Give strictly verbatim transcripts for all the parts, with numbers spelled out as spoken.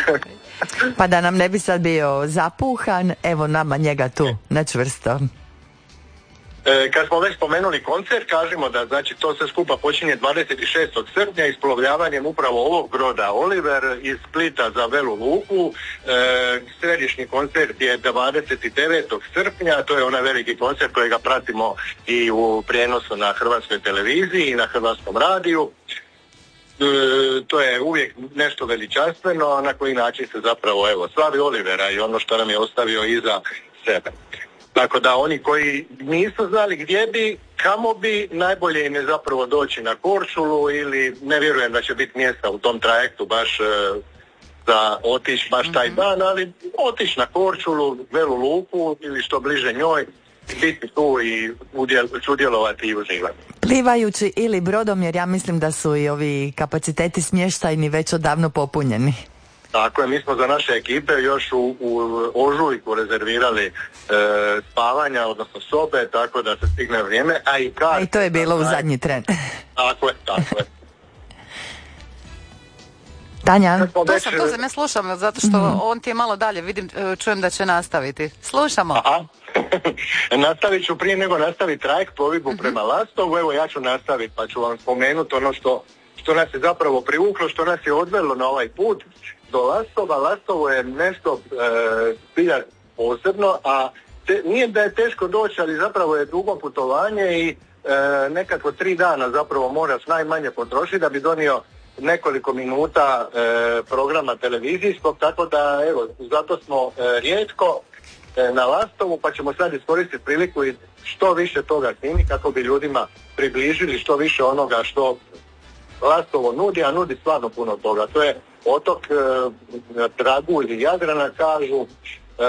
Pa da nam ne bi sad bio zapuhan, evo nama njega tu, na čvrsto. E, kad smo već spomenuli koncert, kažemo da znači to sve skupa počinje dvadeset šestog srpnja isplovljavanjem upravo ovog broda Oliver iz Splita za Velu Luku. E, središnji koncert je dvadeset devetog srpnja, to je onaj veliki koncert kojega pratimo i u prijenosu na Hrvatskoj televiziji i na Hrvatskom radiju. E, to je uvijek nešto veličanstveno, na koji način se zapravo evo slavi Olivera i ono što nam je ostavio iza sebe. Tako da oni koji nisu znali gdje bi, kamo bi, najbolje im je zapravo doći na Korčulu ili ne vjerujem da će biti mjesta u tom trajektu baš e, za otići baš taj dan, ali otići na Korčulu, Velu Luku ili što bliže njoj, biti tu i udjel, sudjelovati i uživati. Plivajući ili brodom, jer ja mislim da su i ovi kapaciteti smještajni već odavno popunjeni. Tako je, mi smo za naše ekipe još u, u ožujku rezervirali e, spavanja, odnosno sobe, tako da se stigne vrijeme, a i karte. A i to je bilo u zadnji tren. Tako je, tako je. Tanja? Tu sam, tu sam, ne slušam, zato što mm. on ti je malo dalje, vidim, čujem da će nastaviti. Slušamo. Aha. Nastavit ću prije nego nastaviti trajekt plovidbu mm-hmm. prema Lastovu, evo ja ću nastaviti pa ću vam spomenuti ono što, što nas je zapravo privuklo, što nas je odvelo na ovaj put do Lastova. Lastovo je nešto zbilja e, posebno, a te, nije da je teško doći, ali zapravo je dugo putovanje i e, nekako tri dana zapravo moraš najmanje potrošiti da bi donio nekoliko minuta e, programa televizijskog, tako da evo, zato smo e, rijetko e, na Lastovu, pa ćemo sad iskoristiti priliku i što više toga snimiti kako bi ljudima približili što više onoga što Lastovo nudi, a nudi stvarno puno toga. To je otok e, Dragulj Jadrana, kažu, e,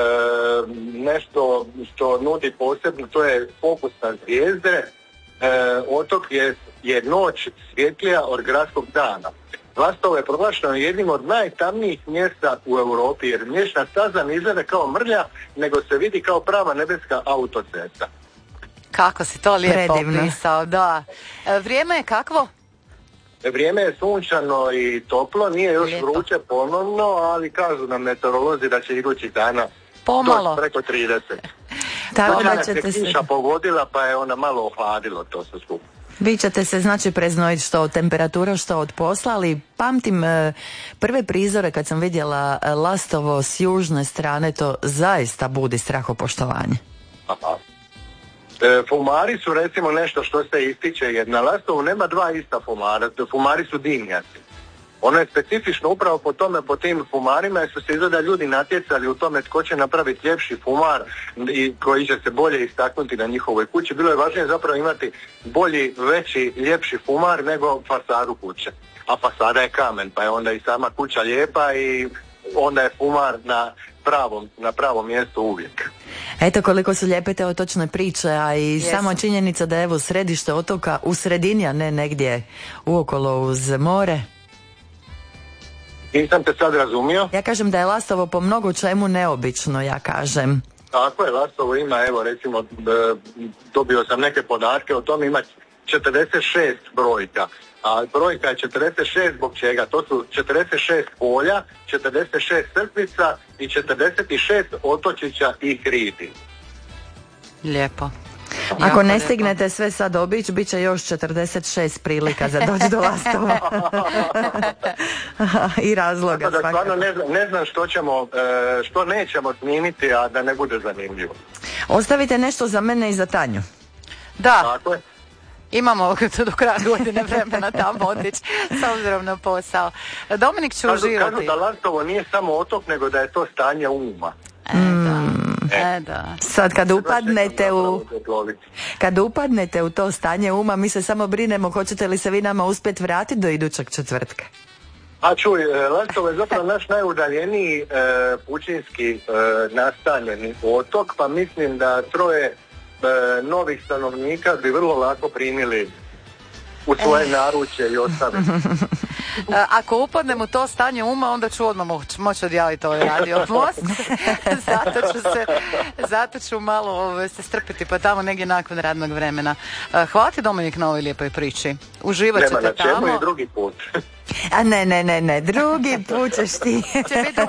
nešto što nudi posebno, to je fokus na zvijezde. E, otok je, je noć svjetlija od gradskog dana. Lastovo je proglašeno jednim od najtamnijih mjesta u Europi, jer mliječna staza ne izgleda kao mrlja, nego se vidi kao prava nebeska autocesta. Kako si to lijepo opisao, da. E, vrijeme je kakvo? Vrijeme je sunčano i toplo, nije još Lijepo. vruće ponovno, ali kažu nam meteorolozi da će idućih dana pomalo doći preko trideset. Tako da da ćete se... kiša pogodila pa je ona malo ohladilo to sve skupo. Vi ćete se znači preznojiti što od temperatura, što od posla, ali pamtim e, prve prizore kad sam vidjela Lastovo s južne strane, to zaista budi strahopoštovanje. Aha. E, fumari su recimo nešto što se ističe, jer na Lastovu nema dva ista fumara, fumari su dimnjaci. Ono je specifično upravo po tome, po tim fumarima, jer su se izgleda ljudi natjecali u tome tko će napraviti ljepši fumar i koji će se bolje istaknuti na njihovoj kući. Bilo je važnije zapravo imati bolji, veći, ljepši fumar nego fasadu kuće. A fasada je kamen, pa je onda i sama kuća lijepa i onda je fumar na pravom, na pravom mjestu uvijek. Eto koliko su lijepe te otočne priče, a i Jesu. sama činjenica da je evo središte otoka u sredini, a ne negdje uokolo uz more. Nisam te sad razumio. Ja kažem da je Lastovo po mnogo čemu neobično, ja kažem. Tako je, Lastovo ima, evo recimo, dobio sam neke podatke o tome, ima četrdeset šest brojka. A brojka je četrdeset šest zbog čega? To su četrdeset šest polja, četrdeset šest crkvica i četrdeset šest otočića i hridi. Lijepo. Ako ne stignete sve sad obići, bit će još četrdeset šest prilika za doći do Lastova. I razloga Tako da svakako. stvarno ne znam, ne znam što ćemo, što nećemo snimiti, a da ne bude zanimljivo. Ostavite nešto za mene i za Tanju. Da. Tako je. Imamo do kraja godine vremena tamo otići s obzirom na posao. Dominik će kažu, uživati. Kažu da Lastovo nije samo otok, nego da je to stanje uma. E, da. E. E, da. Sad kad upadnete u kad upadnete u to stanje uma, mi se samo brinemo hoćete li se vi nama uspjeti vratiti do idućeg četvrtka. A čuj, Lastovo je zapravo naš najudaljeniji e, pučinski e, nastanjeni otok, pa mislim da troje e, novih stanovnika bi vrlo lako primili u svoje e. naručje i ostaviti. Ako upadnem u to stanje uma, onda ću odmah moći moć odjaviti ovaj radio most. zato, ću se, zato ću malo ove, se strpiti pa tamo negdje nakon radnog vremena. Hvala ti, Dominik, na ovoj lijepoj priči. Uživat ćete tamo. Nema na čemu i drugi put. A ne, ne, ne, ne, drugi put ćeš ti. Će biti